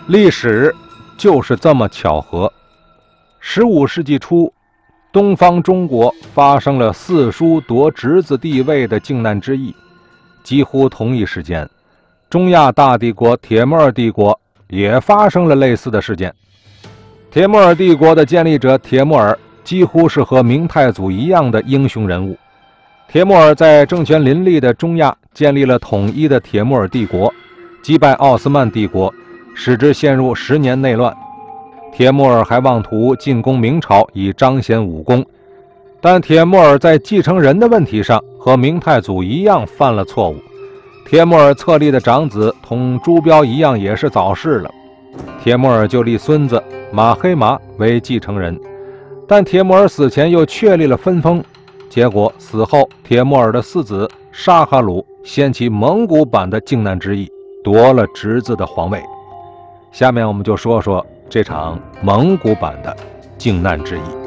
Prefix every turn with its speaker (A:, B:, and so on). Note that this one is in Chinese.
A: 历史就是这么巧合。15世纪初，东方中国发生了四叔夺侄子帝位的靖难之役，几乎同一时间，中亚大帝国铁木尔帝国也发生了类似的事件。铁木尔帝国的建立者铁木尔几乎是和明太祖一样的英雄人物。铁木尔在政权林立的中亚建立了统一的铁木尔帝国，击败奥斯曼帝国，使之陷入10年内乱。铁木尔还妄图进攻明朝以彰显武功，但铁木尔在继承人的问题上和明太祖一样犯了错误。铁木尔册立的长子同朱标一样也是早逝了，铁木尔就立孙子马黑麻为继承人，但铁木尔死前又确立了分封，结果死后铁木尔的四子沙哈鲁掀起蒙古版的靖难之役，夺了侄子的皇位。下面我们就说说这场蒙古版的靖难之役。